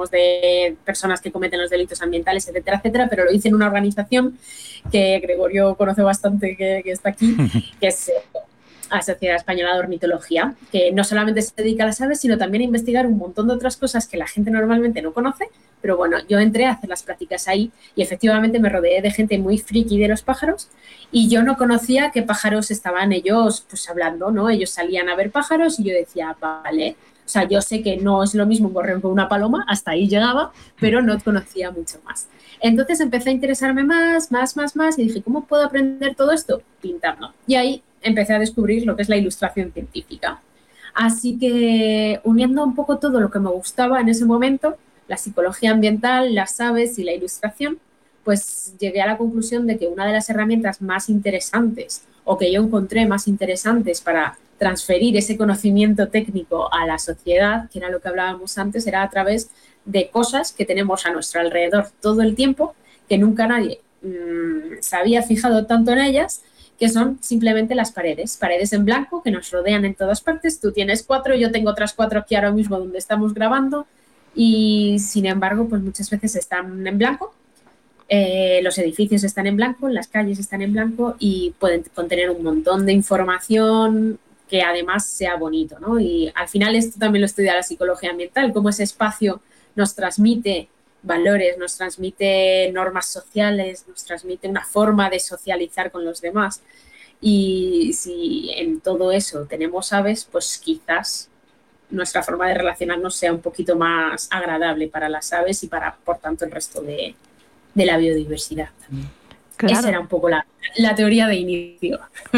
hablamos de personas que cometen los delitos ambientales, etcétera, etcétera, pero lo hice en una organización que Gregorio conoce bastante, que está aquí, que es la Sociedad Española de Ornitología, que no solamente se dedica a las aves, sino también a investigar un montón de otras cosas que la gente normalmente no conoce, pero bueno, yo entré a hacer las prácticas ahí y efectivamente me rodeé de gente muy friki de los pájaros y yo no conocía qué pájaros estaban ellos pues hablando, ¿no? Ellos salían a ver pájaros y yo decía, vale, o sea, yo sé que no es lo mismo un gorrión que una paloma, hasta ahí llegaba, pero no conocía mucho más. Entonces empecé a interesarme más y dije, ¿cómo puedo aprender todo esto? Pintando. Y ahí empecé a descubrir lo que es la ilustración científica. Así que uniendo un poco todo lo que me gustaba en ese momento, la psicología ambiental, las aves y la ilustración, pues llegué a la conclusión de que una de las herramientas más interesantes o que yo encontré más interesantes para transferir ese conocimiento técnico a la sociedad, que era lo que hablábamos antes, era a través de cosas que tenemos a nuestro alrededor todo el tiempo, que nunca nadie se había fijado tanto en ellas, que son simplemente las paredes en blanco que nos rodean en todas partes. Tú tienes 4, yo tengo otras 4 aquí ahora mismo donde estamos grabando y sin embargo pues muchas veces están en blanco. Los edificios están en blanco, las calles están en blanco y pueden contener un montón de información que además sea bonito, ¿no? Y al final esto también lo estudia la psicología ambiental, cómo ese espacio nos transmite valores, nos transmite normas sociales, nos transmite una forma de socializar con los demás. Y si en todo eso tenemos aves, pues quizás nuestra forma de relacionarnos sea un poquito más agradable para las aves y para, por tanto, el resto de la biodiversidad también. Claro. Esa era un poco la teoría de inicio.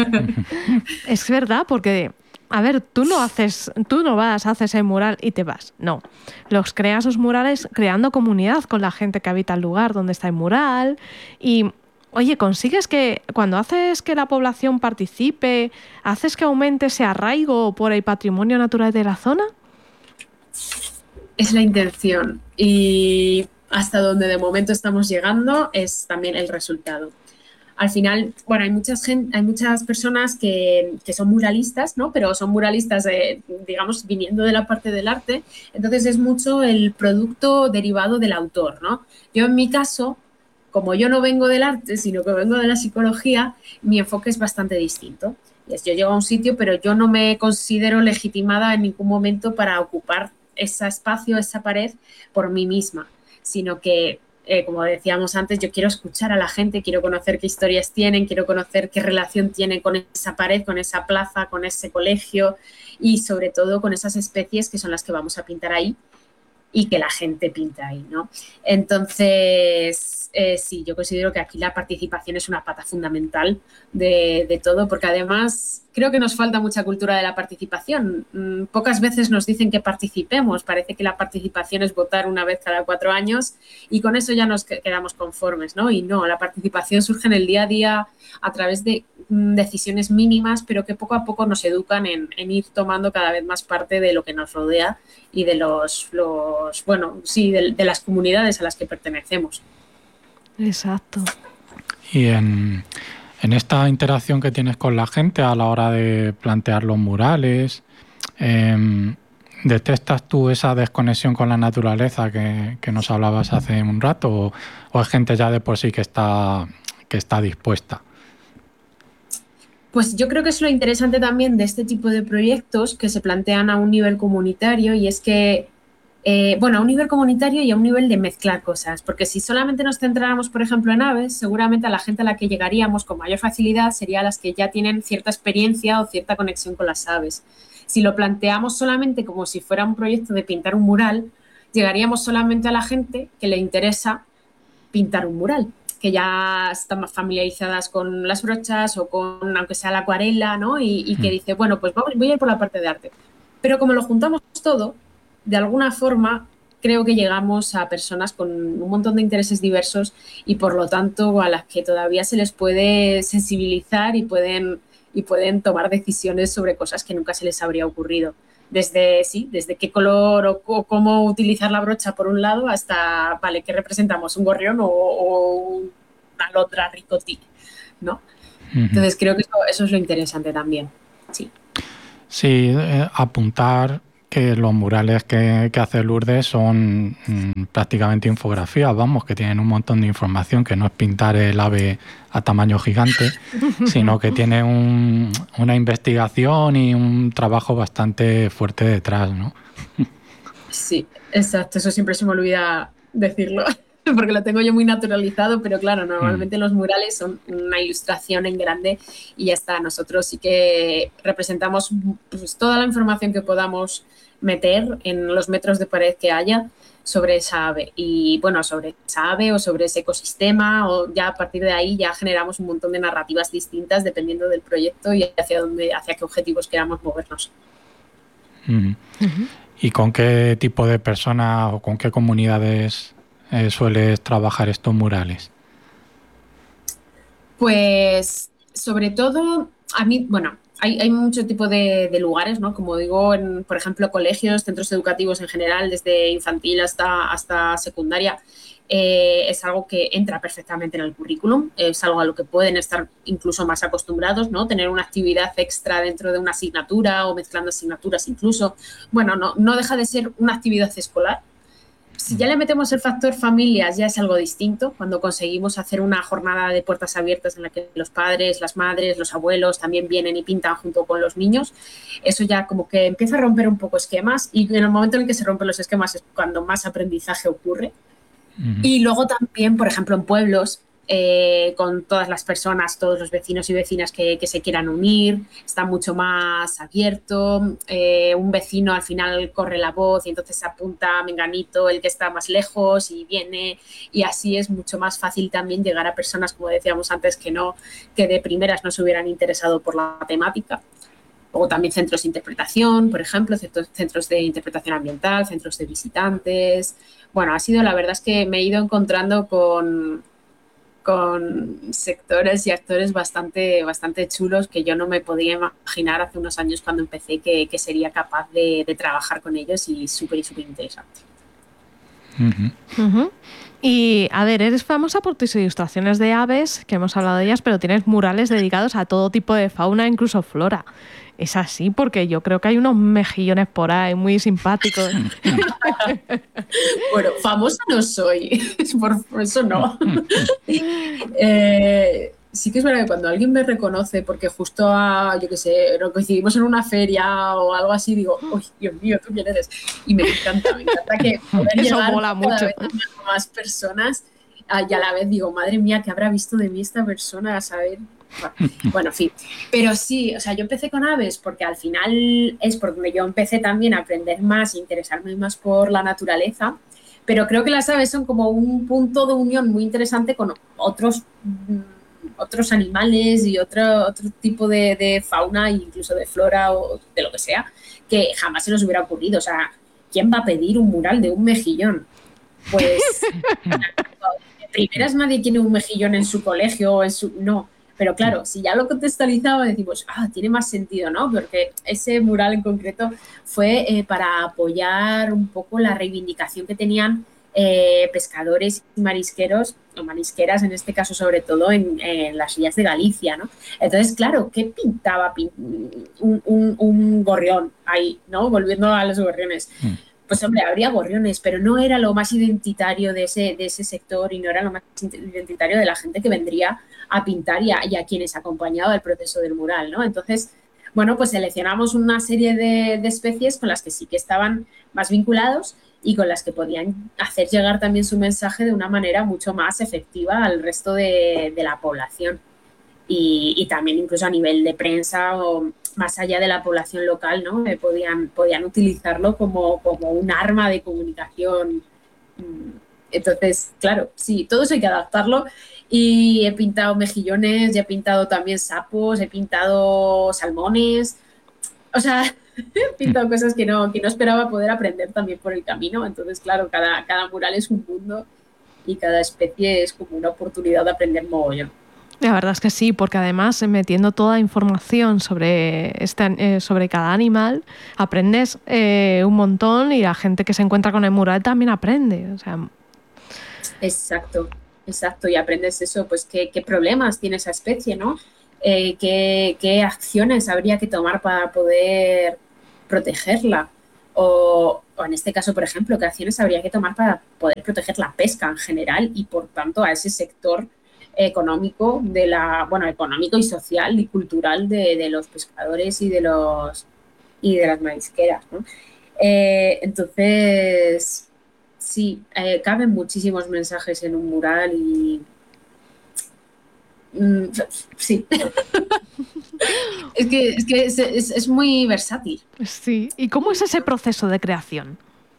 Es verdad, porque, a ver, tú no vas, haces el mural y te vas. No, los creas los murales creando comunidad con la gente que habita el lugar donde está el mural y, oye, consigues que cuando haces que la población participe, haces que aumente ese arraigo por el patrimonio natural de la zona. Es la intención y hasta donde de momento estamos llegando es también el resultado. Al final, bueno, hay muchas personas que son muralistas, ¿no? Pero son muralistas, digamos, viniendo de la parte del arte, entonces es mucho el producto derivado del autor, ¿no? Yo en mi caso, como yo no vengo del arte, sino que vengo de la psicología, mi enfoque es bastante distinto. Yo llego a un sitio, pero yo no me considero legitimada en ningún momento para ocupar ese espacio, esa pared, por mí misma, sino que como decíamos antes, yo quiero escuchar a la gente, quiero conocer qué historias tienen, quiero conocer qué relación tienen con esa pared, con esa plaza, con ese colegio y sobre todo con esas especies que son las que vamos a pintar ahí y que la gente pinta ahí, ¿no? Entonces, sí, yo considero que aquí la participación es una pata fundamental de todo, porque además creo que nos falta mucha cultura de la participación. Pocas veces nos dicen que participemos, parece que la participación es votar una vez cada 4 años y con eso ya nos quedamos conformes, ¿no? Y no, la participación surge en el día a día a través de decisiones mínimas, pero que poco a poco nos educan en ir tomando cada vez más parte de lo que nos rodea y de de las comunidades a las que pertenecemos. Exacto. Y en esta interacción que tienes con la gente a la hora de plantear los murales, ¿detectas tú esa desconexión con la naturaleza que nos hablabas hace un rato o es gente ya de por sí que está dispuesta? Pues yo creo que es lo interesante también de este tipo de proyectos que se plantean a un nivel comunitario y es que, a un nivel comunitario y a un nivel de mezclar cosas, porque si solamente nos centráramos, por ejemplo, en aves, seguramente a la gente a la que llegaríamos con mayor facilidad sería a las que ya tienen cierta experiencia o cierta conexión con las aves. Si lo planteamos solamente como si fuera un proyecto de pintar un mural, llegaríamos solamente a la gente que le interesa pintar un mural, que ya están más familiarizadas con las brochas o con, aunque sea la acuarela, ¿no? Y que dice, bueno, pues voy a ir por la parte de arte. Pero como lo juntamos todo, de alguna forma creo que llegamos a personas con un montón de intereses diversos y por lo tanto a las que todavía se les puede sensibilizar y pueden tomar decisiones sobre cosas que nunca se les habría ocurrido. Desde qué color o cómo utilizar la brocha por un lado hasta, vale, ¿qué representamos? ¿Un gorrión o una alondra ricotí? ¿No? Entonces creo que eso es lo interesante también. Sí. Sí, apuntar que los murales que hace Lourdes son prácticamente infografías, vamos, que tienen un montón de información, que no es pintar el ave a tamaño gigante, sino que tiene una investigación y un trabajo bastante fuerte detrás, ¿no? Sí, exacto, eso siempre se me olvida decirlo, porque lo tengo yo muy naturalizado, pero claro, normalmente los murales son una ilustración en grande y ya está. Nosotros sí que representamos pues, toda la información que podamos meter en los metros de pared que haya sobre esa ave y bueno, sobre esa ave o sobre ese ecosistema, o ya a partir de ahí ya generamos un montón de narrativas distintas dependiendo del proyecto y hacia qué objetivos queramos movernos. ¿Y con qué tipo de personas o con qué comunidades sueles trabajar estos murales? Pues sobre todo, a mí, bueno, hay mucho tipo de lugares, ¿no? Como digo, por ejemplo, colegios, centros educativos en general, desde infantil hasta secundaria, es algo que entra perfectamente en el currículum, es algo a lo que pueden estar incluso más acostumbrados, ¿no? Tener una actividad extra dentro de una asignatura o mezclando asignaturas incluso. Bueno, no deja de ser una actividad escolar. Si ya le metemos el factor familias, ya es algo distinto. Cuando conseguimos hacer una jornada de puertas abiertas en la que los padres, las madres, los abuelos también vienen y pintan junto con los niños, eso ya como que empieza a romper un poco esquemas, y en el momento en el que se rompen los esquemas es cuando más aprendizaje ocurre. Y luego también, por ejemplo, en pueblos, con todas las personas, todos los vecinos y vecinas que se quieran unir, está mucho más abierto. Un vecino al final corre la voz y entonces se apunta a menganito, el que está más lejos, y viene, y así es mucho más fácil también llegar a personas, como decíamos antes, que de primeras no se hubieran interesado por la temática. O también centros de interpretación, por ejemplo, centros de interpretación ambiental, centros de visitantes. Bueno, la verdad es que me he ido encontrando con sectores y actores bastante chulos que yo no me podía imaginar hace unos años cuando empecé que sería capaz de trabajar con ellos, y súper interesante. Y, a ver, eres famosa por tus ilustraciones de aves, que hemos hablado de ellas, pero tienes murales dedicados a todo tipo de fauna, incluso flora. ¿Es así? Porque yo creo que hay unos mejillones por ahí muy simpáticos. Bueno, famosa no soy, por eso no. Sí que es verdad que cuando alguien me reconoce, porque justo yo qué sé, coincidimos en una feria o algo así, digo, ¡uy, Dios mío, tú quién eres! Y me encanta que poder eso llegar mola mucho. a más personas, y a la vez digo, madre mía, ¿qué habrá visto de mí esta persona? A saber. Bueno, en fin. Pero sí, o sea, yo empecé con aves porque al final es por donde yo empecé también a aprender más e interesarme más por la naturaleza, pero creo que las aves son como un punto de unión muy interesante con otros animales y otro tipo de fauna, incluso de flora o de lo que sea, que jamás se nos hubiera ocurrido. O sea, ¿quién va a pedir un mural de un mejillón? Pues de primeras nadie tiene un mejillón en su colegio o no. Pero claro, si ya lo contextualizaba, decimos, tiene más sentido, ¿no? Porque ese mural en concreto fue para apoyar un poco la reivindicación que tenían pescadores y marisqueros, o marisqueras en este caso, sobre todo en las rías de Galicia, ¿no? Entonces, claro, ¿qué pintaba un gorrión ahí, ¿no? Volviendo a los gorriones. Pues hombre, habría gorriones, pero no era lo más identitario de ese sector, y no era lo más identitario de la gente que vendría a pintar y a quienes acompañaba el proceso del mural, ¿no? Entonces, bueno, pues seleccionamos una serie de especies con las que sí que estaban más vinculados y con las que podían hacer llegar también su mensaje de una manera mucho más efectiva al resto de la población. Y también incluso a nivel de prensa o más allá de la población local, ¿no? Podían utilizarlo como un arma de comunicación. Entonces, claro, sí, todo eso hay que adaptarlo, y he pintado mejillones, y he pintado también sapos, he pintado salmones, o sea, he pintado cosas que no esperaba poder aprender también por el camino. Entonces, claro, cada mural es un mundo y cada especie es como una oportunidad de aprender mogollón. La verdad es que sí, porque además metiendo toda información sobre cada animal, aprendes un montón, y la gente que se encuentra con el mural también aprende. O sea. Exacto, y aprendes eso, pues qué problemas tiene esa especie, ¿no? Qué acciones habría que tomar para poder protegerla. O en este caso, por ejemplo, qué acciones habría que tomar para poder proteger la pesca en general y, por tanto, a ese sector económico económico y social y cultural de los pescadores y de las marisqueras, ¿no? Entonces, sí, caben muchísimos mensajes en un mural y sí. es muy versátil. Sí. ¿Y cómo es ese proceso de creación?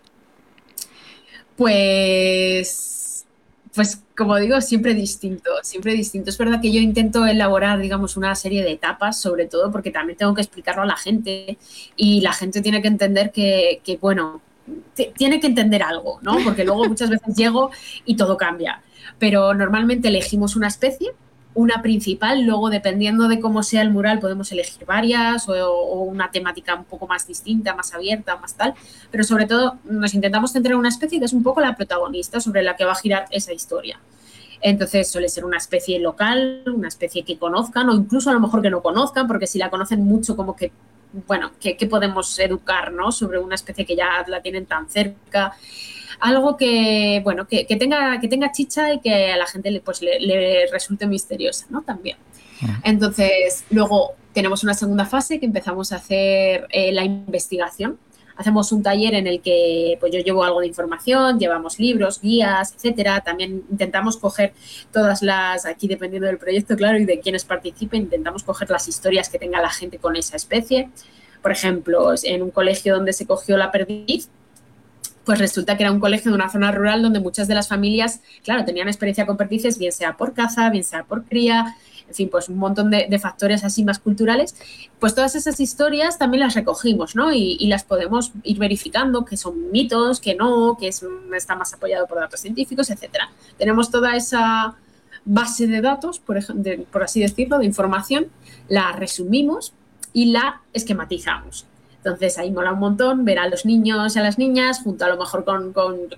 Pues como digo, siempre distinto, siempre distinto. Es verdad que yo intento elaborar, digamos, una serie de etapas, sobre todo porque también tengo que explicarlo a la gente y la gente tiene que entender que bueno, tiene que entender algo, ¿no? Porque luego muchas veces llego y todo cambia. Pero normalmente elegimos una especie, una principal, luego dependiendo de cómo sea el mural podemos elegir varias o una temática un poco más distinta, más abierta, más tal, pero sobre todo nos intentamos centrar en una especie que es un poco la protagonista sobre la que va a girar esa historia. Entonces suele ser una especie local, una especie que conozcan o incluso a lo mejor que no conozcan, porque si la conocen mucho como que, bueno, ¿qué podemos educar, ¿no? Sobre una especie que ya la tienen tan cerca. Algo que, bueno, que tenga chicha y que a la gente le resulte misteriosa, ¿no? También. Entonces, luego tenemos una segunda fase que empezamos a hacer la investigación. Hacemos un taller en el que pues yo llevo algo de información, llevamos libros, guías, etcétera. También intentamos coger todas las, aquí dependiendo del proyecto, claro, y de quienes participen, intentamos coger las historias que tenga la gente con esa especie. Por ejemplo, en un colegio donde se cogió la perdiz, pues resulta que era un colegio de una zona rural donde muchas de las familias, claro, tenían experiencia con perdices, bien sea por caza, bien sea por cría, en fin, pues un montón de factores así más culturales. Pues todas esas historias también las recogimos, ¿no? Y las podemos ir verificando, que son mitos, que no, que está más apoyado por datos científicos, etcétera. Tenemos toda esa base de datos, por así decirlo, de información, la resumimos y la esquematizamos. Entonces ahí mola un montón ver a los niños y a las niñas junto a lo mejor con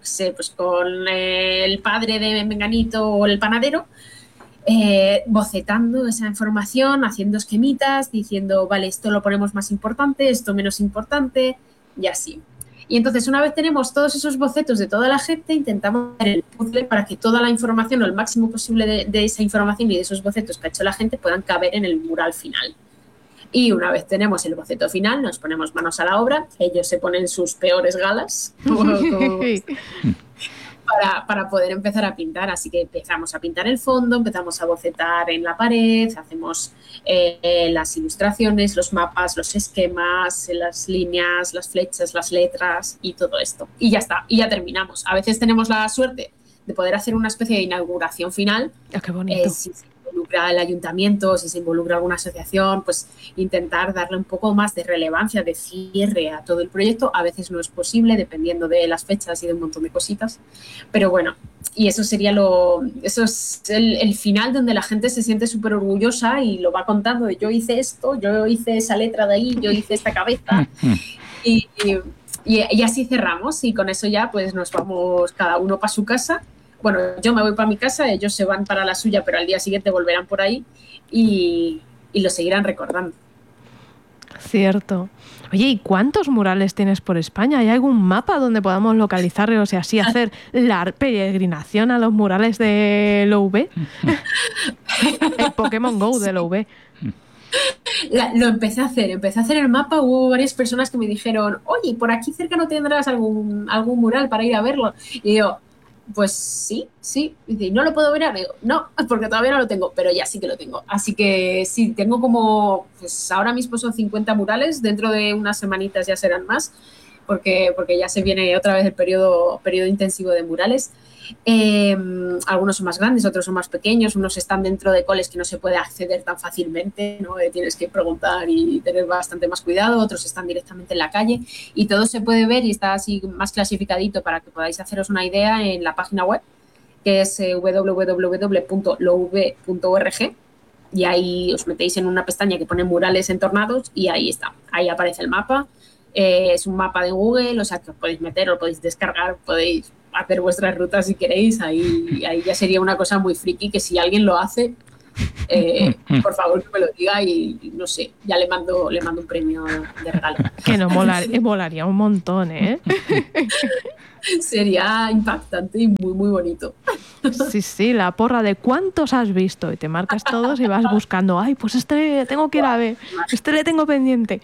el padre de Menganito o el panadero, bocetando esa información, haciendo esquemitas, diciendo, vale, esto lo ponemos más importante, esto menos importante y así. Y entonces una vez tenemos todos esos bocetos de toda la gente, intentamos hacer el puzzle para que toda la información o el máximo posible de esa información y de esos bocetos que ha hecho la gente puedan caber en el mural final. Y una vez tenemos el boceto final, nos ponemos manos a la obra, ellos se ponen sus peores galas para poder empezar a pintar. Así que empezamos a pintar el fondo, empezamos a bocetar en la pared, hacemos las ilustraciones, los mapas, los esquemas, las líneas, las flechas, las letras y todo esto. Y ya está, y ya terminamos. A veces tenemos la suerte de poder hacer una especie de inauguración final. Oh, qué bonito. Si se involucra el ayuntamiento, si se involucra alguna asociación, pues intentar darle un poco más de relevancia, de cierre a todo el proyecto. A veces no es posible, dependiendo de las fechas y de un montón de cositas. Pero bueno, y eso sería eso es el final donde la gente se siente súper orgullosa y lo va contando de yo hice esto, yo hice esa letra de ahí, yo hice esta cabeza. Y así cerramos y con eso ya pues nos vamos cada uno para su casa. Bueno, yo me voy para mi casa, ellos se van para la suya, pero al día siguiente volverán por ahí y lo seguirán recordando. Cierto. Oye, ¿y cuántos murales tienes por España? ¿Hay algún mapa donde podamos localizarlos y así hacer la peregrinación a los murales de LOV? El Pokémon Go de LOV. Lo empecé a hacer el mapa. Hubo varias personas que me dijeron, oye, por aquí cerca no tendrás algún mural para ir a verlo. Y yo, pues sí. Y dice, ¿no lo puedo ver? Y digo, no, porque todavía no lo tengo, pero ya sí que lo tengo. Así que sí, tengo como, pues ahora mismo son 50 murales, dentro de unas semanitas ya serán más, porque ya se viene otra vez el periodo intensivo de murales. Algunos son más grandes, otros son más pequeños, unos están dentro de coles que no se puede acceder tan fácilmente, ¿no? Tienes que preguntar y tener bastante más cuidado, otros están directamente en la calle y todo se puede ver y está así más clasificadito para que podáis haceros una idea en la página web, que es www.lov.org, y ahí os metéis en una pestaña que pone murales entornados y ahí está, ahí aparece el mapa. Es un mapa de Google, o sea que os podéis meter, lo podéis descargar, podéis hacer vuestras rutas si queréis. Ahí ya sería una cosa muy friki que si alguien lo hace, por favor que me lo diga y no sé, ya le mando un premio de regalo. Que no molaría un montón, ¿eh? Sería impactante y muy, muy bonito. Sí, la porra de cuántos has visto y te marcas todos y vas buscando, ay, pues este tengo que ir a ver, este le tengo pendiente.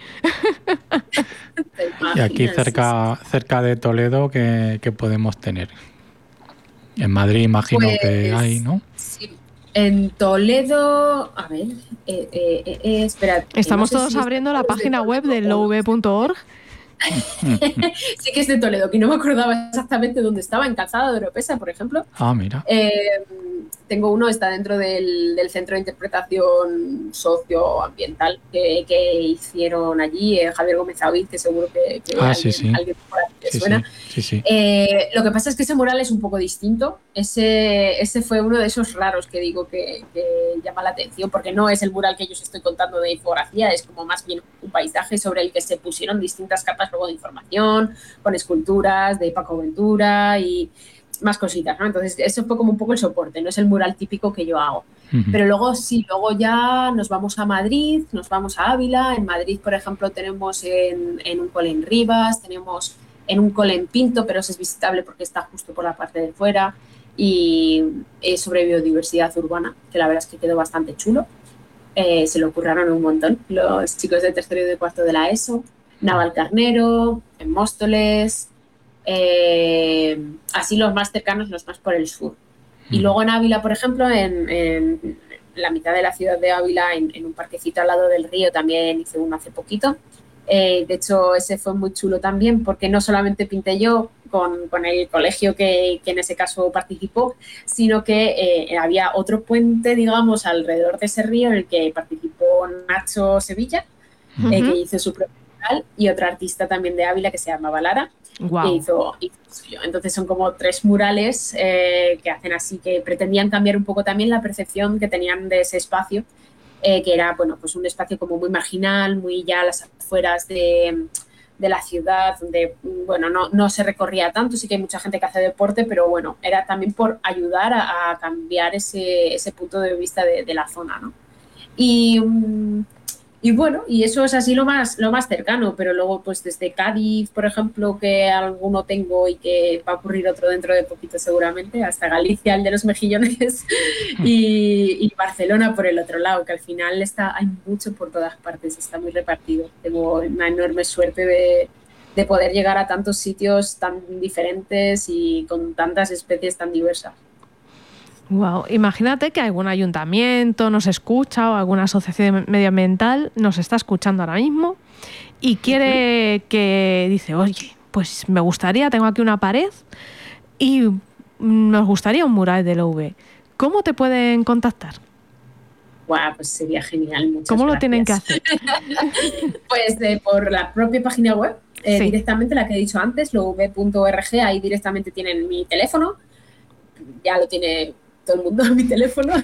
Y aquí cerca de Toledo, ¿qué podemos tener? En Madrid imagino pues, que hay, ¿no? Sí. En Toledo, a ver, espera. Estamos todos abriendo la página web de louv.org. Sí que es de Toledo, que no me acordaba exactamente dónde estaba, en Calzada de Oropesa, por ejemplo. Ah, mira. Tengo uno, está dentro del Centro de Interpretación Socioambiental que hicieron allí, Javier Gómez Avid, que seguro que alguien por aquí te suena. Sí. Lo que pasa es que ese mural es un poco distinto. Ese fue uno de esos raros que digo que llama la atención, porque no es el mural que yo os estoy contando de infografía, es como más bien un paisaje sobre el que se pusieron distintas capas luego de información, con esculturas de Paco Ventura y más cositas, ¿no? Entonces, eso fue como un poco el soporte, no es el mural típico que yo hago. Pero luego ya nos vamos a Madrid, nos vamos a Ávila. En Madrid, por ejemplo, tenemos en un cole en Rivas, tenemos en un cole en Pinto, pero ese es visitable porque está justo por la parte de fuera, y es sobre biodiversidad urbana, que la verdad es que quedó bastante chulo. Se lo curraron un montón los chicos de tercero y de cuarto de la ESO. Navalcarnero, en Móstoles, así los más cercanos, los más por el sur. Y luego en Ávila, por ejemplo, en la mitad de la ciudad de Ávila, en un parquecito al lado del río, también hice uno hace poquito. De hecho, ese fue muy chulo también, porque no solamente pinté yo con el colegio que en ese caso participó, sino que había otro puente, digamos, alrededor de ese río en el que participó Nacho Sevilla, que hizo su propio mural, y otra artista también de Ávila que se llamaba Lara, que hizo suyo. Entonces son como 3 murales que hacen así, que pretendían cambiar un poco también la percepción que tenían de ese espacio, que era, bueno, pues un espacio como muy marginal, muy ya a las afueras de la ciudad, donde, bueno, no se recorría tanto. Sí que hay mucha gente que hace deporte, pero bueno, era también por ayudar a cambiar ese punto de vista de la zona, ¿no? Y bueno, y eso es así lo más cercano, pero luego pues desde Cádiz, por ejemplo, que alguno tengo y que va a ocurrir otro dentro de poquito seguramente, hasta Galicia, el de los mejillones, y Barcelona por el otro lado, que al final hay mucho por todas partes, está muy repartido. Tengo una enorme suerte de poder llegar a tantos sitios tan diferentes y con tantas especies tan diversas. Wow, imagínate que algún ayuntamiento nos escucha o alguna asociación medioambiental nos está escuchando ahora mismo y quiere que dice, oye, pues me gustaría, tengo aquí una pared y nos gustaría un mural de Louv. ¿Cómo te pueden contactar? Wow, pues sería genial. ¿Cómo lo tienen que hacer? Pues por la propia página web, directamente la que he dicho antes, louv.org, ahí directamente tienen mi teléfono, ya lo tiene todo el mundo en mi teléfono,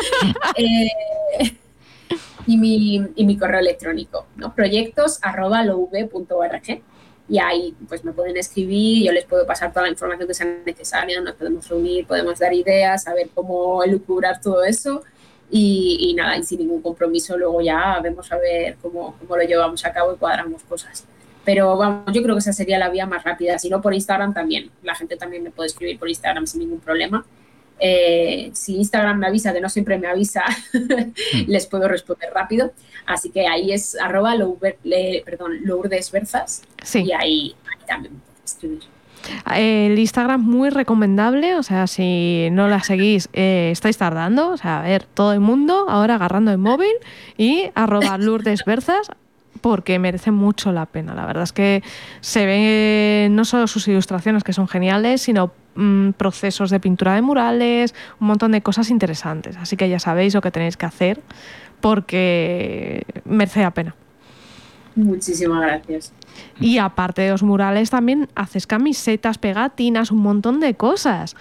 y mi correo electrónico, ¿no? proyectos@louv.org, y ahí pues me pueden escribir, yo les puedo pasar toda la información que sea necesaria, nos podemos reunir, podemos dar ideas, saber cómo elucubrar todo eso, y nada, y sin ningún compromiso luego ya vemos a ver cómo lo llevamos a cabo y cuadramos cosas. Pero vamos, yo creo que esa sería la vía más rápida. Si no, por Instagram también. La gente también me puede escribir por Instagram sin ningún problema. Si Instagram me avisa, que no siempre me avisa, les puedo responder rápido. Así que ahí es Lourdes Berzas, y ahí también me pueden escribir. El Instagram muy recomendable, o sea, si no la seguís, estáis tardando. O sea, a ver, todo el mundo ahora agarrando el móvil y @Lourdes Berzas, porque merece mucho la pena. La verdad es que se ven no solo sus ilustraciones, que son geniales, sino procesos de pintura de murales, un montón de cosas interesantes. Así que ya sabéis lo que tenéis que hacer, porque merece la pena. Muchísimas gracias. Y aparte de los murales también haces camisetas, pegatinas, un montón de cosas.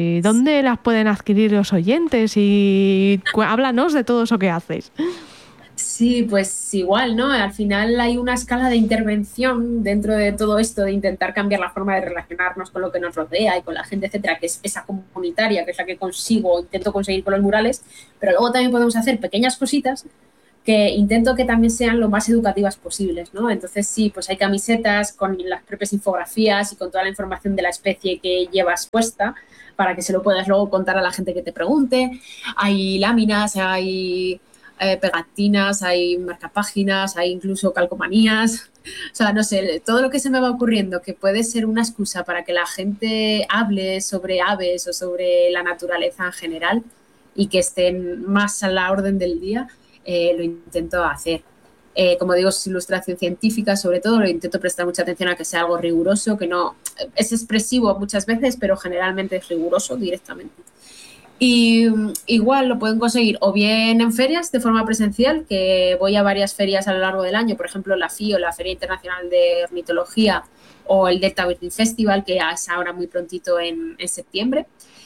¿Dónde las pueden adquirir los oyentes? Y háblanos de todo eso que haces. Sí, pues igual, ¿no? Al final hay una escala de intervención dentro de todo esto de intentar cambiar la forma de relacionarnos con lo que nos rodea y con la gente, etcétera, que es esa comunitaria, que es la que intento conseguir con los murales, pero luego también podemos hacer pequeñas cositas que intento que también sean lo más educativas posibles, ¿no? Entonces sí, pues hay camisetas con las propias infografías y con toda la información de la especie que llevas puesta para que se lo puedas luego contar a la gente que te pregunte. Hay láminas, hay pegatinas, hay marcapáginas, hay incluso calcomanías. O sea, no sé, todo lo que se me va ocurriendo que puede ser una excusa para que la gente hable sobre aves o sobre la naturaleza en general y que estén más a la orden del día, lo intento hacer. Como digo, es ilustración científica, sobre todo, lo intento prestar mucha atención a que sea algo riguroso, que no es expresivo muchas veces, pero generalmente es riguroso directamente. Y igual lo pueden conseguir o bien en ferias de forma presencial, que voy a varias ferias a lo largo del año, por ejemplo la FIO, la Feria Internacional de Ornitología, o el Delta Birding Festival, que es ahora muy prontito en septiembre,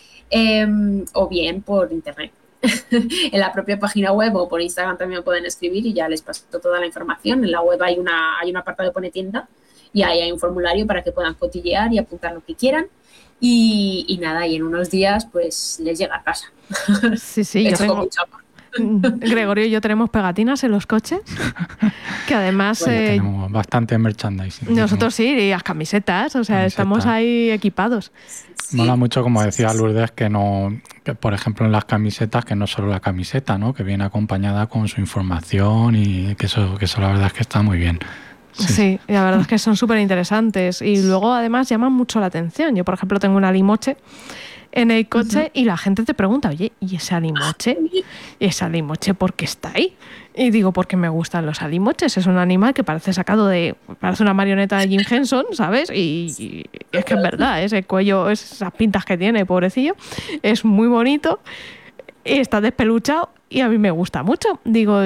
o bien por internet. En la propia página web o por Instagram también me pueden escribir y ya les paso toda la información. En la web hay un apartado que pone tienda y ahí hay un formulario para que puedan cotillear y apuntar lo que quieran. Y nada, y en unos días pues les llega a casa. Sí, sí, yo tengo... Gregorio y yo tenemos pegatinas en los coches, que además... Bueno, tenemos bastante merchandising. Nosotros sí, y las camisetas, o sea, estamos ahí equipados. Sí, mola mucho, como decía Lourdes, que por ejemplo en las camisetas, que no solo la camiseta, ¿no? Que viene acompañada con su información y que eso la verdad es que está muy bien. Sí, la verdad es que son súper interesantes y luego además llaman mucho la atención. Yo, por ejemplo, tengo un alimoche en el coche y la gente te pregunta, oye, ¿y ese alimoche? ¿Y ese alimoche por qué está ahí? Y digo, porque me gustan los alimoches. Es un animal que parece parece una marioneta de Jim Henson, ¿sabes? Y es que es verdad, ese cuello, esas pintas que tiene, pobrecillo, es muy bonito y está despeluchado y a mí me gusta mucho. Digo,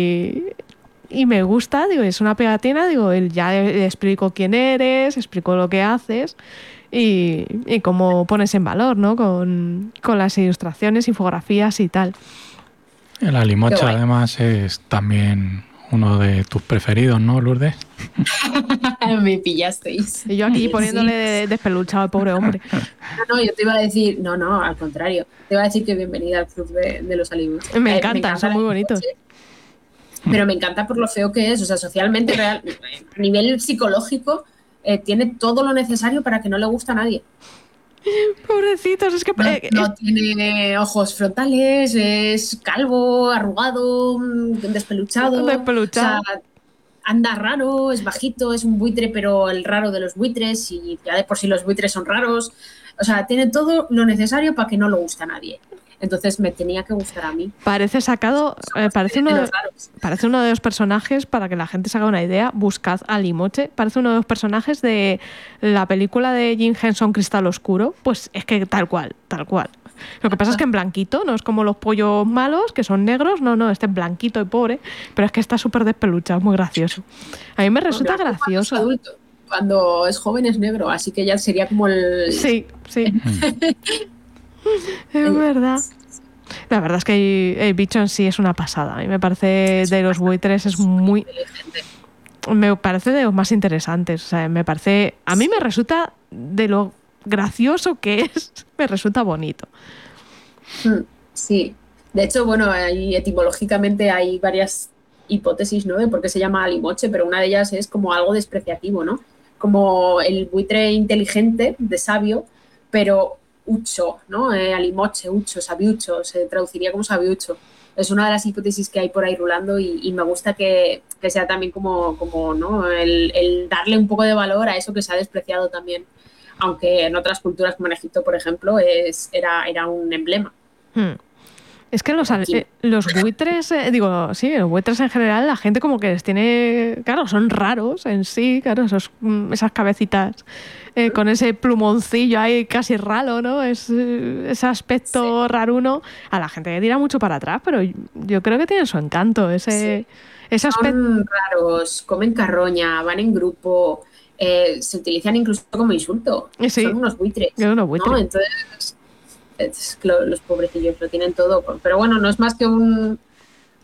y me gusta, digo, es una pegatina, digo, ya le explico quién eres, explico lo que haces y cómo pones en valor, ¿no? Con las ilustraciones, infografías y tal. El alimoche además es también uno de tus preferidos, ¿no, Lourdes? Me pillasteis. Y yo aquí poniéndole despeluchado al pobre hombre. No, yo te iba a decir, no, al contrario. Te iba a decir que bienvenida al club de los alimoches. Me encanta, son muy bonitos. Pero me encanta por lo feo que es, o sea, socialmente, a nivel psicológico, tiene todo lo necesario para que no le guste a nadie. Pobrecitos, es que... No tiene ojos frontales, es calvo, arrugado, despeluchado. O sea, anda raro, es bajito, es un buitre, pero el raro de los buitres, y ya de por sí los buitres son raros. O sea, tiene todo lo necesario para que no le guste a nadie. Entonces me tenía que gustar a mí. Parece uno de los personajes, para que la gente se haga una idea, buscad alimoche. Parece uno de los personajes de la película de Jim Henson Cristal Oscuro. Pues es que tal cual. Lo que pasa es que en blanquito, no es como los pollos malos, que son negros, no, este es blanquito y pobre, pero es que está súper despeluchado, es muy gracioso. A mí me resulta gracioso. Cuando es joven es negro, así que ya sería como el... Sí. Es verdad. La verdad es que el bicho en sí es una pasada. A mí me parece de los buitres es muy... Me parece de los más interesantes. O sea, a mí me resulta de lo gracioso que es, me resulta bonito. Sí. De hecho, bueno, etimológicamente hay varias hipótesis, ¿no? De por qué se llama alimoche, pero una de ellas es como algo despreciativo, ¿no? Como el buitre inteligente, de sabio, pero ucho, ¿no? Alimoche, ucho, sabiucho, se traduciría como sabiucho. Es una de las hipótesis que hay por ahí rulando y me gusta que sea también como ¿no? El darle un poco de valor a eso que se ha despreciado también, aunque en otras culturas como en Egipto, por ejemplo, era un emblema. Es que los buitres, los buitres en general, la gente como que les tiene, claro, son raros en sí, claro, esas cabecitas con ese plumoncillo ahí casi ralo, ¿no? Ese aspecto raruno, a la gente le tira mucho para atrás, pero yo creo que tienen su encanto, ese aspecto. Son raros, comen carroña, van en grupo, se utilizan incluso como insulto. Sí. Son unos buitres. Unos buitres. ¿No? Entonces... los pobrecillos lo tienen todo, pero bueno, no es más que un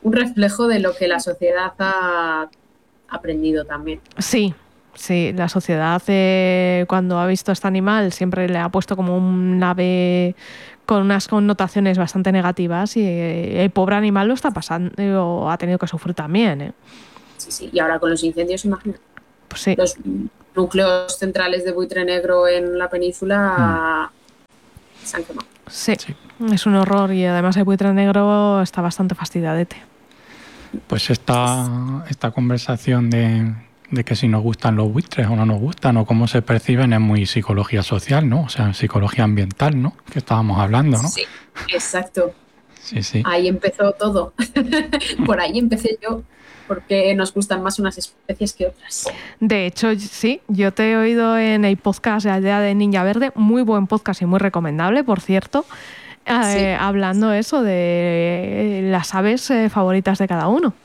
un reflejo de lo que la sociedad ha aprendido también. Sí, la sociedad cuando ha visto este animal siempre le ha puesto como un ave con unas connotaciones bastante negativas y el pobre animal lo está pasando o ha tenido que sufrir también. Sí, y ahora con los incendios, imagínate. Pues sí. Los núcleos centrales de buitre negro en la península se han quemado. Sí, es un horror y además el buitre negro está bastante fastidiadete. Pues esta conversación de que si nos gustan los buitres o no nos gustan o cómo se perciben es muy psicología social, ¿no? O sea, psicología ambiental, ¿no? Que estábamos hablando, ¿no? Sí, exacto. Sí. Ahí empezó todo. Por ahí empecé yo, porque nos gustan más unas especies que otras. De hecho, sí, yo te he oído en el podcast La Aldea de Ninja Verde, muy buen podcast y muy recomendable, por cierto, hablando eso de las aves favoritas de cada uno.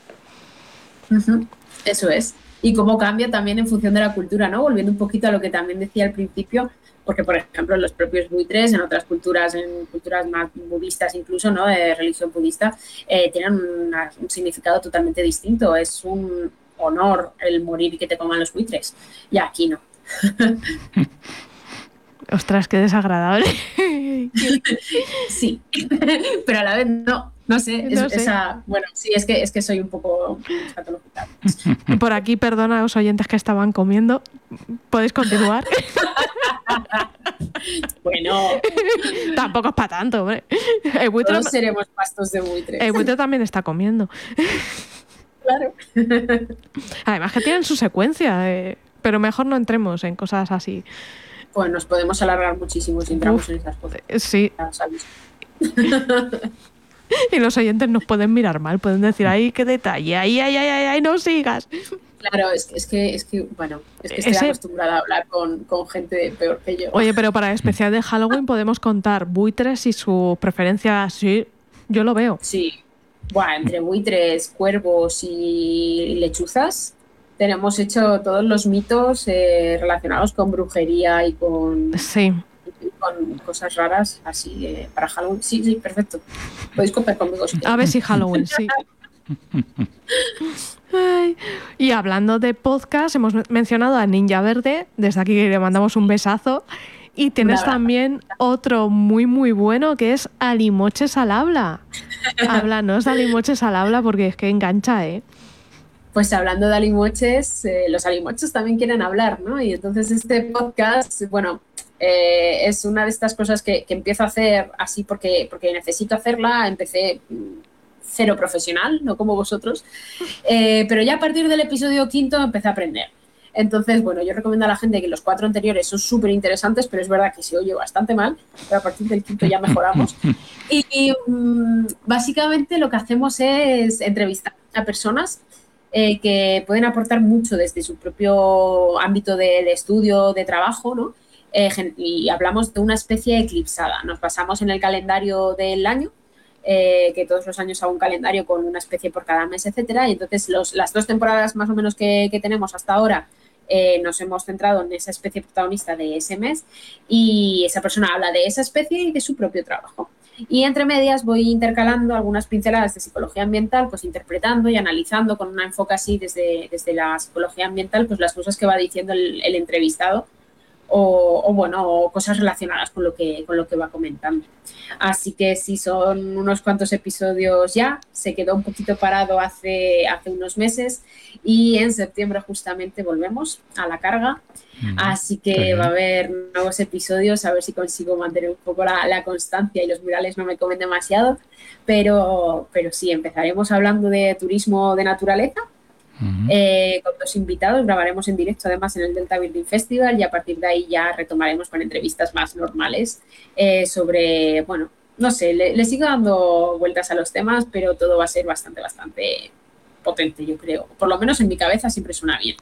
Eso es. Y cómo cambia también en función de la cultura, ¿no? Volviendo un poquito a lo que también decía al principio, porque, por ejemplo, los propios buitres, en otras culturas, en culturas más budistas incluso, ¿no? De religión budista, tienen un significado totalmente distinto. Es un honor el morir y que te coman los buitres. Y aquí no. Ostras, qué desagradable. Sí, pero a la vez no. No sé, bueno, sí, es que soy un poco escatológica. Por aquí, perdona a los oyentes que estaban comiendo. ¿Podéis continuar? Bueno. Tampoco es para tanto, hombre. Todos seremos pastos de buitres. El buitre también está comiendo. Claro. Además que tienen su secuencia, pero mejor no entremos en cosas así. Pues nos podemos alargar muchísimo si entramos en esas cosas. Sí. Y los oyentes nos pueden mirar mal, pueden decir, ¡ay, qué detalle! ¡Ay, no sigas! Claro, es que estoy acostumbrada a hablar con gente peor que yo. Oye, pero para el especial de Halloween podemos contar buitres y su preferencia, sí, yo lo veo. Sí, entre buitres, cuervos y lechuzas tenemos hecho todos los mitos relacionados con brujería y con cosas raras así para Halloween. Sí, perfecto. Podéis contar conmigo. A ver si Halloween, sí. Ay. Y hablando de podcast, hemos mencionado a Ninja Verde, desde aquí le mandamos un besazo. Y tienes también otro muy muy bueno que es Alimoches al habla. Háblanos de Alimoches al habla porque es que engancha, Pues hablando de alimoches, los alimoches también quieren hablar, ¿no? Y entonces este podcast, es una de estas cosas que empiezo a hacer así porque necesito hacerla. Empecé cero profesional, no como vosotros, pero ya a partir del episodio 5 empecé a aprender. Entonces, yo recomiendo a la gente que los 4 anteriores son súper interesantes, pero es verdad que se oye bastante mal, pero a partir del 5 ya mejoramos. Y básicamente lo que hacemos es entrevistar a personas que pueden aportar mucho desde su propio ámbito de estudio, de trabajo, ¿no? Y hablamos de una especie eclipsada. Nos basamos en el calendario del año, que todos los años hago un calendario con una especie por cada mes, etcétera. Y entonces las 2 temporadas más o menos que tenemos hasta ahora nos hemos centrado en esa especie protagonista de ese mes y esa persona habla de esa especie y de su propio trabajo. Y entre medias voy intercalando algunas pinceladas de psicología ambiental, pues interpretando y analizando con un enfoque así desde la psicología ambiental, pues las cosas que va diciendo el entrevistado o cosas relacionadas con lo que va comentando. Así que sí, son unos cuantos episodios ya, se quedó un poquito parado hace unos meses y en septiembre justamente volvemos a la carga. Así que va a haber nuevos episodios, a ver si consigo mantener un poco la constancia y los murales no me comen demasiado, pero sí, empezaremos hablando de turismo de naturaleza. Con 2 invitados, grabaremos en directo además en el Delta Building Festival y a partir de ahí ya retomaremos con entrevistas más normales sobre, no sé, le sigo dando vueltas a los temas, pero todo va a ser bastante potente, yo creo. Por lo menos en mi cabeza siempre suena bien.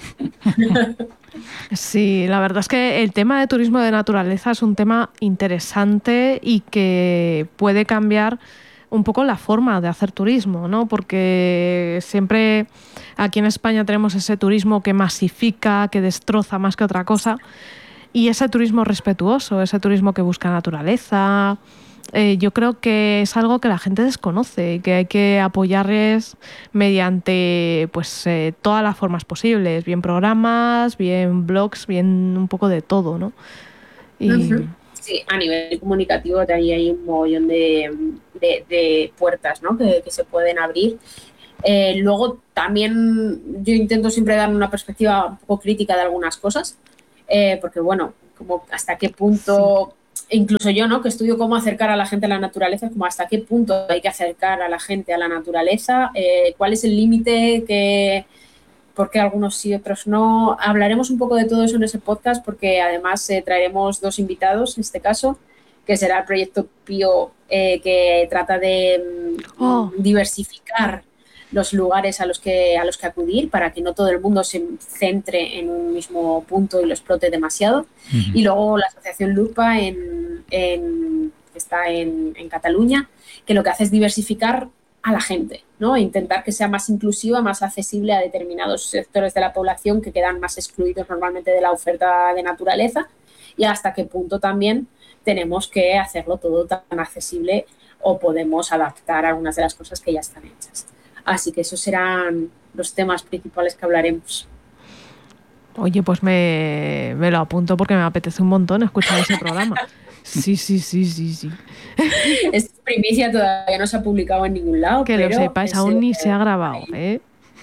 Sí, la verdad es que el tema de turismo de naturaleza es un tema interesante y que puede cambiar un poco la forma de hacer turismo, ¿no? Porque siempre aquí en España tenemos ese turismo que masifica, que destroza más que otra cosa, y ese turismo respetuoso, ese turismo que busca naturaleza, yo creo que es algo que la gente desconoce y que hay que apoyarles mediante pues todas las formas posibles, bien programas, bien blogs, bien un poco de todo, ¿no? Y... Sí, a nivel comunicativo ahí hay un mogollón de puertas, ¿no? que se pueden abrir. Luego también yo intento siempre dar una perspectiva un poco crítica de algunas cosas, porque bueno, como hasta qué punto, incluso yo, ¿no? que estudio cómo acercar a la gente a la naturaleza, como hasta qué punto hay que acercar a la gente a la naturaleza, cuál es el límite, por qué algunos sí, otros no. Hablaremos un poco de todo eso en ese podcast, porque además traeremos 2 invitados en este caso, que será el proyecto Pío, que trata de diversificar los lugares a los que acudir para que no todo el mundo se centre en un mismo punto y lo explote demasiado. Y luego la asociación Lupa que está en Cataluña, que lo que hace es diversificar a la gente, ¿no? E intentar que sea más inclusiva, más accesible a determinados sectores de la población que quedan más excluidos normalmente de la oferta de naturaleza, y hasta qué punto también tenemos que hacerlo todo tan accesible o podemos adaptar algunas de las cosas que ya están hechas. Así que esos serán los temas principales que hablaremos. Oye, pues me lo apunto porque me apetece un montón escuchar ese programa. Sí. Es primicia, todavía no se ha publicado en ningún lado. Que pero lo sepáis, aún ni se ha grabado, ¿eh?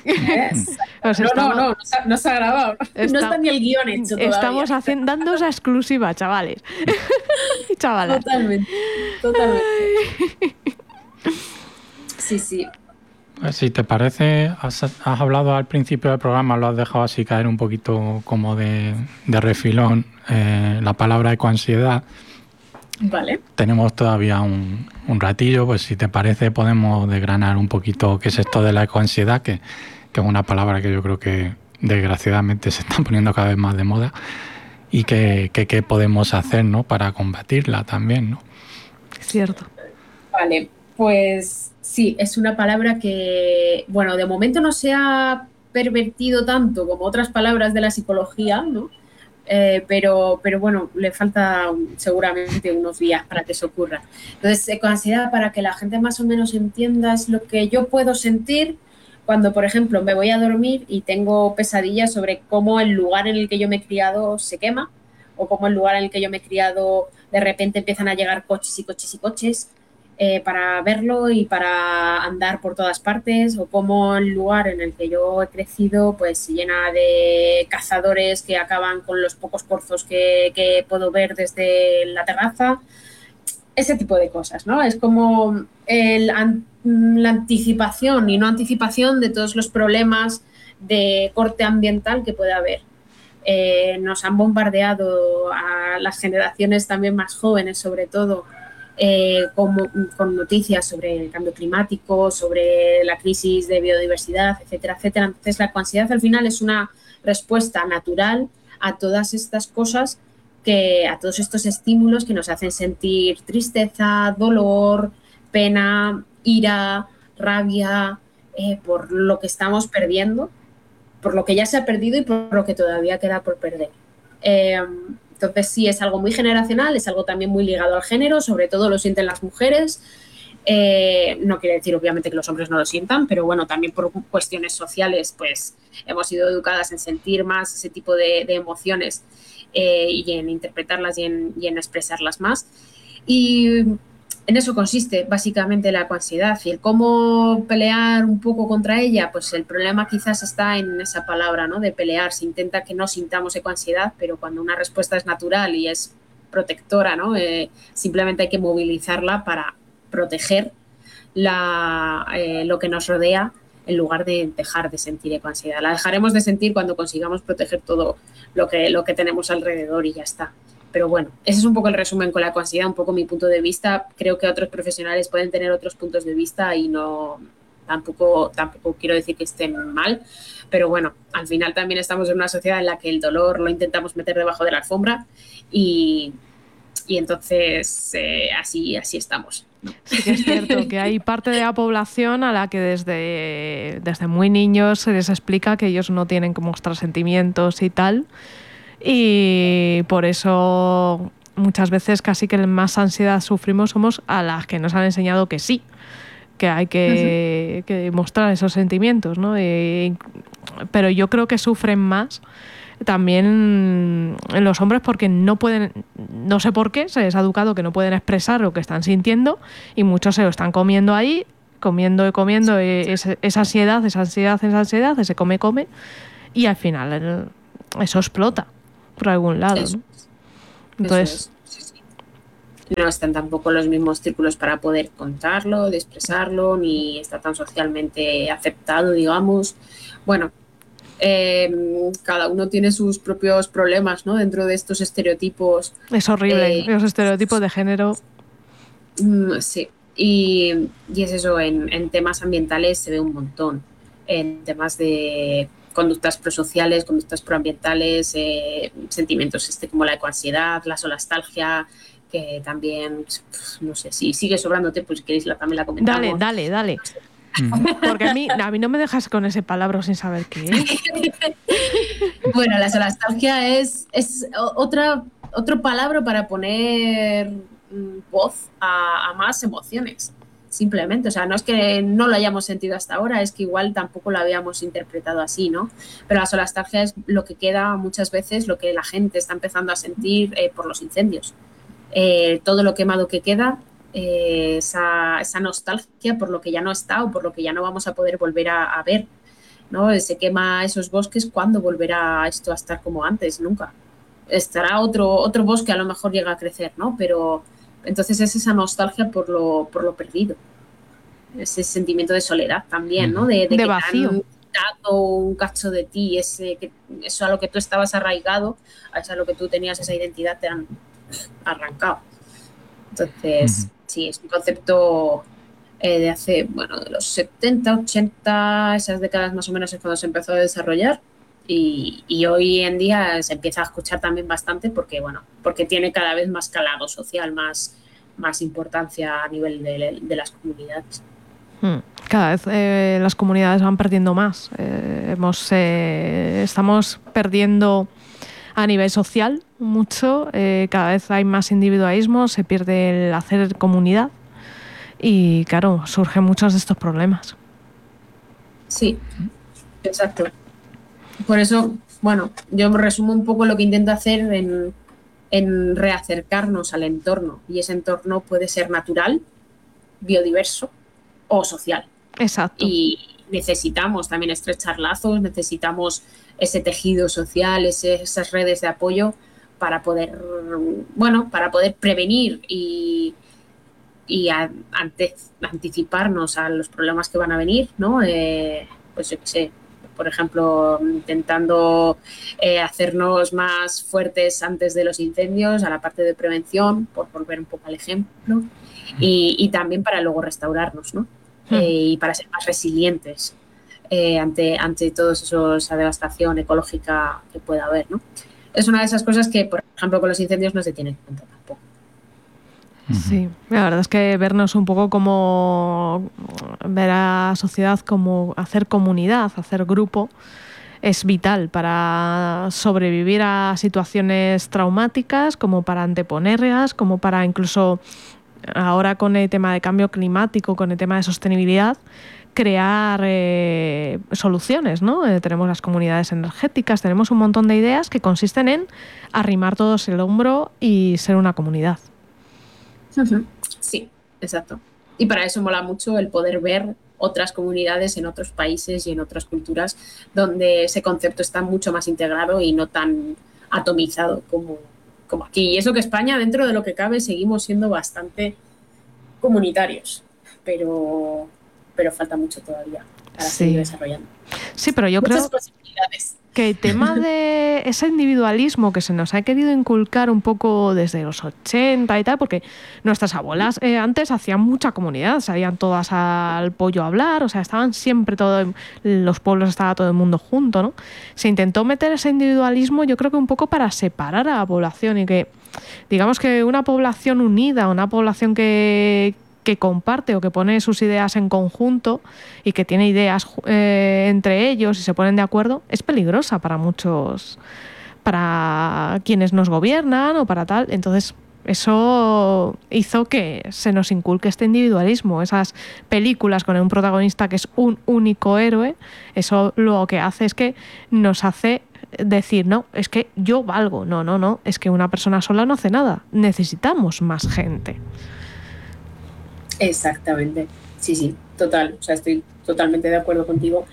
No se ha grabado. No está ni el guión hecho todavía. Estamos dando esa exclusiva, chavales. Chavalas. Totalmente. Sí. Pues si te parece, has hablado al principio del programa, lo has dejado así caer un poquito como de refilón, la palabra ecoansiedad. Vale. Tenemos todavía un ratillo, pues si te parece podemos desgranar un poquito qué es esto de la ecoansiedad, que es una palabra que yo creo que desgraciadamente se está poniendo cada vez más de moda, y qué podemos hacer, ¿no? para combatirla también, ¿no? Cierto. Vale, pues sí, es una palabra que, bueno, de momento no se ha pervertido tanto como otras palabras de la psicología, ¿no? Pero bueno, le falta seguramente unos días para que eso ocurra. Entonces, ecoansiedad, para que la gente más o menos entienda, es lo que yo puedo sentir cuando, por ejemplo, me voy a dormir y tengo pesadillas sobre cómo el lugar en el que yo me he criado se quema, o cómo el lugar en el que yo me he criado de repente empiezan a llegar coches y coches y coches para verlo y para andar por todas partes, o cómo el lugar en el que yo he crecido pues se llena de cazadores que acaban con los pocos corzos que puedo ver desde la terraza. Ese tipo de cosas, ¿no? Es como la anticipación y no anticipación de todos los problemas de corte ambiental que puede haber. Nos han bombardeado a las generaciones también más jóvenes, sobre todo, con noticias sobre el cambio climático, sobre la crisis de biodiversidad, etcétera, etcétera. Entonces, la ecoansiedad al final es una respuesta natural a todas estas cosas, a todos estos estímulos que nos hacen sentir tristeza, dolor, pena, ira, rabia, por lo que estamos perdiendo, por lo que ya se ha perdido y por lo que todavía queda por perder. Entonces sí, es algo muy generacional, es algo también muy ligado al género, sobre todo lo sienten las mujeres. No quiere decir obviamente que los hombres no lo sientan, pero bueno, también por cuestiones sociales pues hemos sido educadas en sentir más ese tipo de emociones y en interpretarlas y en expresarlas más. Y en eso consiste básicamente la ecoansiedad. Y el cómo pelear un poco contra ella, pues el problema quizás está en esa palabra, ¿no? De pelear. Se intenta que no sintamos ecoansiedad, pero cuando una respuesta es natural y es protectora, ¿no? Simplemente hay que movilizarla para proteger lo que nos rodea, en lugar de dejar de sentir ecoansiedad. La dejaremos de sentir cuando consigamos proteger todo lo que tenemos alrededor y ya está. Pero bueno, ese es un poco el resumen con la ecoansiedad, un poco mi punto de vista. Creo que otros profesionales pueden tener otros puntos de vista y tampoco quiero decir que estén mal, pero bueno, al final también estamos en una sociedad en la que el dolor lo intentamos meter debajo de la alfombra y entonces así estamos, ¿no? Sí que es cierto que hay parte de la población a la que desde muy niños se les explica que ellos no tienen que mostrar sentimientos y tal, y por eso muchas veces casi que más ansiedad sufrimos somos a las que nos han enseñado que sí, que hay que mostrar esos sentimientos, ¿no? Pero yo creo que sufren más también los hombres porque no pueden, no sé por qué, se les ha educado que no pueden expresar lo que están sintiendo y muchos se lo están comiendo ahí, comiendo, esa ansiedad, ese come, y al final eso explota por algún lado, ¿no? Entonces, no están tampoco los mismos círculos para poder contarlo, de expresarlo, ni está tan socialmente aceptado, digamos. Bueno, cada uno tiene sus propios problemas, ¿no? Dentro de estos estereotipos. Es horrible, los estereotipos de género. Sí, y es eso, en temas ambientales se ve un montón. En temas de conductas prosociales, conductas proambientales, sentimientos como la ecoansiedad, la solastalgia, que también, no sé, si sigue sobrándote, pues si queréis también la comentamos. Dale. Porque a mí no me dejas con ese palabra sin saber qué es. Bueno, la solastalgia es otro palabra para poner voz a más emociones, simplemente. O sea, no es que no lo hayamos sentido hasta ahora, es que igual tampoco lo habíamos interpretado así, ¿no? Pero la solastalgia es lo que queda muchas veces, lo que la gente está empezando a sentir por los incendios. Todo lo quemado que queda, esa nostalgia por lo que ya no está o por lo que ya no vamos a poder volver a ver, ¿no? Se quema esos bosques, ¿cuándo volverá esto a estar como antes? Nunca. Estará otro bosque, a lo mejor llega a crecer, ¿no? Pero entonces es esa nostalgia por lo perdido. Ese sentimiento de soledad también, ¿no? De que vacío. te han quitado un cacho de ti, eso a lo que tú estabas arraigado, a eso a lo que tú tenías esa identidad, te han arrancado. Entonces, sí, es un concepto de hace, de los 70, 80, esas décadas más o menos es cuando se empezó a desarrollar y hoy en día se empieza a escuchar también bastante porque tiene cada vez más calado social, más importancia a nivel de las comunidades. Cada vez las comunidades van perdiendo más. Estamos perdiendo a nivel social mucho, cada vez hay más individualismo, se pierde el hacer comunidad y claro, surgen muchos de estos problemas. Sí, exacto. Por eso, yo resumo un poco lo que intento hacer en reacercarnos al entorno, y ese entorno puede ser natural, biodiverso o social. Exacto. Y necesitamos también estrechar lazos, necesitamos ese tejido social, esas redes de apoyo para poder prevenir y anticiparnos a los problemas que van a venir, ¿no? Pues yo qué sé, por ejemplo, intentando hacernos más fuertes antes de los incendios, a la parte de prevención, por volver un poco al ejemplo, y también para luego restaurarnos, ¿no? Y para ser más resilientes ante toda esa devastación ecológica que pueda haber, ¿no? Es una de esas cosas que, por ejemplo, con los incendios no se tiene en cuenta tampoco. Sí, la verdad es que vernos un poco como ver a la sociedad como hacer comunidad, hacer grupo, es vital para sobrevivir a situaciones traumáticas, como para anteponerlas, como para incluso ahora con el tema de cambio climático, con el tema de sostenibilidad, crear soluciones, ¿no? Tenemos las comunidades energéticas, tenemos un montón de ideas que consisten en arrimar todos el hombro y ser una comunidad. Sí, exacto. Y para eso mola mucho el poder ver otras comunidades en otros países y en otras culturas donde ese concepto está mucho más integrado y no tan atomizado como aquí. Y eso que España, dentro de lo que cabe, seguimos siendo bastante comunitarios, pero falta mucho todavía para seguir desarrollando. Sí, pero yo creo que el tema de ese individualismo que se nos ha querido inculcar un poco desde los 80 y tal, porque nuestras abuelas antes hacían mucha comunidad, salían todas al pollo a hablar, o sea, estaban siempre los pueblos, estaba todo el mundo junto, ¿no? Se intentó meter ese individualismo, yo creo que un poco para separar a la población y que, digamos que una población unida, una población que comparte o que pone sus ideas en conjunto y que tiene ideas entre ellos y se ponen de acuerdo, es peligrosa para muchos, para quienes nos gobiernan o para tal. Entonces, Eso hizo que se nos inculque este individualismo. Esas películas con un protagonista que es un único héroe, eso lo que hace es que nos hace decir, no, es que yo valgo. No, es que una persona sola no hace nada. Necesitamos más gente. Exactamente. Sí, total. O sea, estoy totalmente de acuerdo contigo.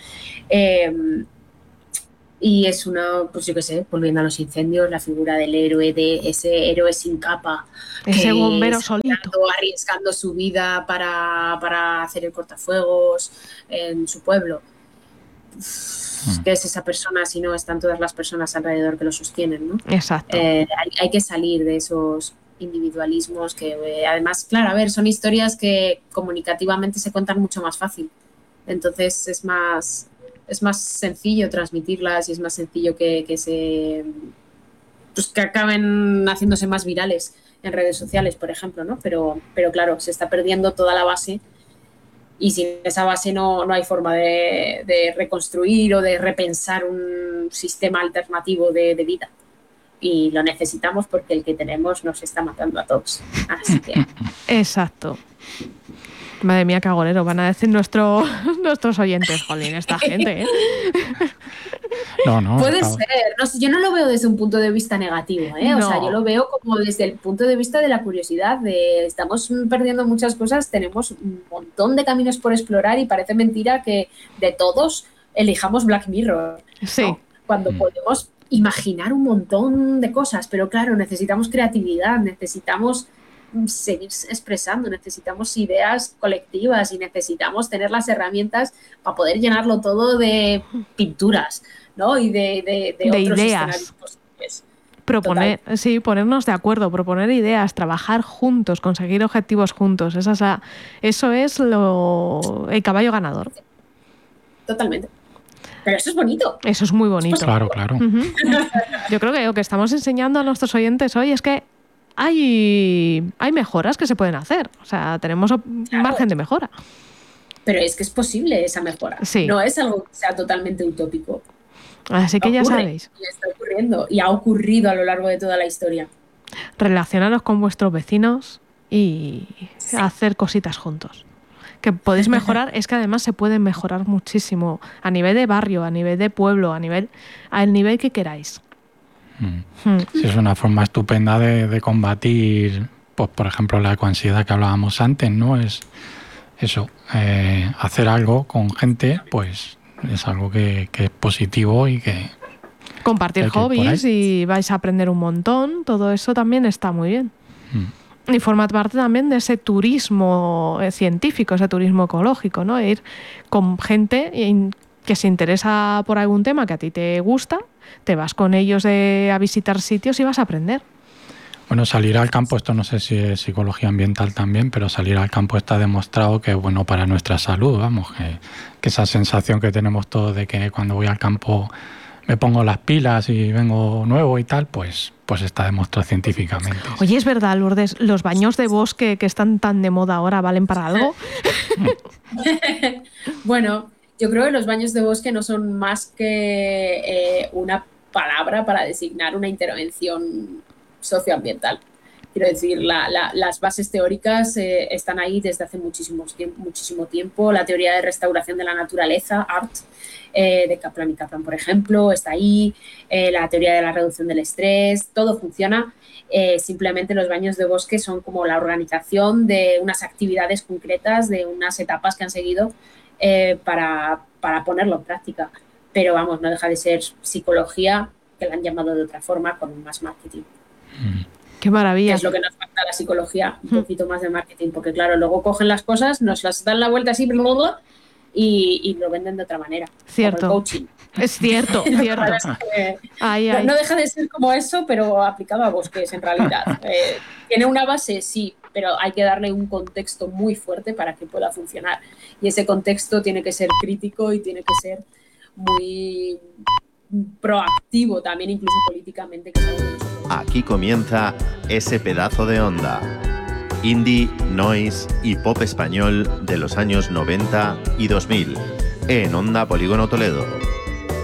Y es pues yo qué sé, volviendo a los incendios, la figura del héroe, de ese héroe sin capa. Ese bombero solito. Arriesgando su vida para hacer el cortafuegos en su pueblo. ¿Qué es esa persona si no están todas las personas alrededor que lo sostienen, ¿no? Exacto. Hay que salir de esos individualismos que además, claro, a ver, son historias que comunicativamente se cuentan mucho más fácil. Entonces es más sencillo transmitirlas y es más sencillo que acaben haciéndose más virales en redes sociales, por ejemplo, ¿no? Pero claro, se está perdiendo toda la base y sin esa base no hay forma de reconstruir o de repensar un sistema alternativo de vida. Y lo necesitamos porque el que tenemos nos está matando a todos. Así que... Exacto. Madre mía, qué agorero van a decir nuestros oyentes, jolín, esta gente, ¿eh? No. Puede ser. No sé, yo no lo veo desde un punto de vista negativo, ¿eh? No. O sea, yo lo veo como desde el punto de vista de la curiosidad, de estamos perdiendo muchas cosas, tenemos un montón de caminos por explorar y parece mentira que de todos elijamos Black Mirror, ¿no? Sí. Cuando podemos imaginar un montón de cosas, pero claro, necesitamos creatividad, necesitamos seguir expresando, necesitamos ideas colectivas y necesitamos tener las herramientas para poder llenarlo todo de pinturas, ¿no? Y de otros ideas. Posibles. Proponer, total. Sí, ponernos de acuerdo, proponer ideas, trabajar juntos, conseguir objetivos juntos. Eso es el caballo ganador. Totalmente. Pero eso es bonito. Eso es muy bonito. Claro. Uh-huh. Yo creo que lo que estamos enseñando a nuestros oyentes hoy es que hay mejoras que se pueden hacer. O sea, tenemos margen de mejora. Pero es que es posible esa mejora. Sí. No es algo que sea totalmente utópico. Así que ya sabéis. Y está ocurriendo. Y ha ocurrido a lo largo de toda la historia. Relacionaros con vuestros vecinos y hacer cositas juntos. Que podéis mejorar, es que además se pueden mejorar muchísimo a nivel de barrio, a nivel de pueblo, al nivel que queráis. Sí, es una forma estupenda de combatir, pues, por ejemplo, la ecoansiedad que hablábamos antes, ¿no? Es eso, hacer algo con gente, pues es algo que es positivo y que... Compartir hobbies y vais a aprender un montón, todo eso también está muy bien. Y forma parte también de ese turismo científico, ese turismo ecológico, ¿no? Ir con gente que se interesa por algún tema que a ti te gusta, te vas con ellos a visitar sitios y vas a aprender. Bueno, salir al campo, esto no sé si es psicología ambiental también, pero salir al campo está demostrado que es bueno para nuestra salud, vamos, que esa sensación que tenemos todos de que cuando voy al campo me pongo las pilas y vengo nuevo y tal, pues está demostrado científicamente. Oye, es verdad, Lourdes, ¿los baños de bosque que están tan de moda ahora valen para algo? Bueno, yo creo que los baños de bosque no son más que una palabra para designar una intervención socioambiental. Quiero decir, las bases teóricas están ahí desde hace muchísimo tiempo. La teoría de restauración de la naturaleza, ART, de Kaplan y Kaplan, por ejemplo, está ahí. La teoría de la reducción del estrés, todo funciona. Simplemente los baños de bosque son como la organización de unas actividades concretas, de unas etapas que han seguido para ponerlo en práctica. Pero vamos, no deja de ser psicología, que la han llamado de otra forma, con más marketing. ¡Qué maravilla! Que es lo que nos falta a la psicología, un poquito más de marketing, porque claro, luego cogen las cosas, nos las dan la vuelta así y lo venden de otra manera. Cierto. Como el coaching. Es cierto, cierto. No deja de ser como eso, pero aplicado a bosques en realidad. Tiene una base, sí, pero hay que darle un contexto muy fuerte para que pueda funcionar. Y ese contexto tiene que ser crítico y tiene que ser muy proactivo también, incluso políticamente. Aquí comienza ese pedazo de onda. Indie, noise y pop español de los años 90 y 2000 en Onda Polígono Toledo.